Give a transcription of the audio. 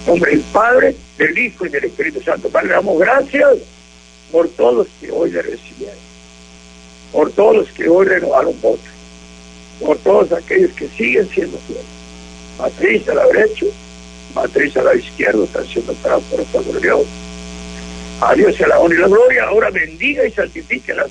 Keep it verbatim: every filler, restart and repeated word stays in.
En nombre del Padre, del Hijo y del Espíritu Santo. Padre, le damos gracias por todos los que hoy le recibieron, por todos los que hoy renovaron votos, por todos aquellos que siguen siendo fieles. Matriz a la derecha, matriz a la izquierda, están siendo operados por el pueblo de Dios. A Dios sea la honra y la gloria. Ahora bendiga y santifique las